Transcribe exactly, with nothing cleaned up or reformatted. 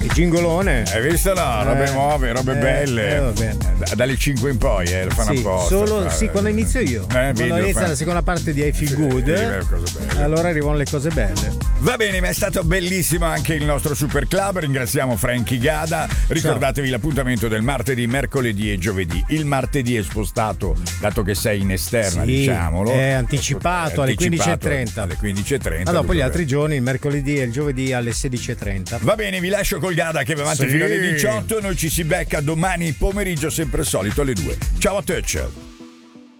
che gingolone. Hai visto no? Robe Eh, nuove, robe eh, belle. eh, vabbè. Da- dalle cinque in poi, eh, lo fanno Sì, apposta. solo, fa- sì, quando inizio io. Eh, quando video inizia fa- la seconda parte di I Feel Sì, Good, eh, cose belle. allora arrivano le cose belle. Va bene, ma è stato bellissimo anche il nostro Super Club. Ringraziamo Frankie Gada. Ricordatevi l'appuntamento del martedì, mercoledì e giovedì. Il martedì è spostato, dato che sei in esterna, Sì, diciamolo. è anticipato È alle anticipato quindici e trenta. Alle quindici e trenta. Ma dopo gli dove- altri giorni, il mercoledì e il giovedì alle sedici e trenta. Va bene, vi lascio col Gada che va avanti Sì. fino alle diciotto. Noi ci si becca domani pomeriggio, sempre il solito alle due. Ciao a te.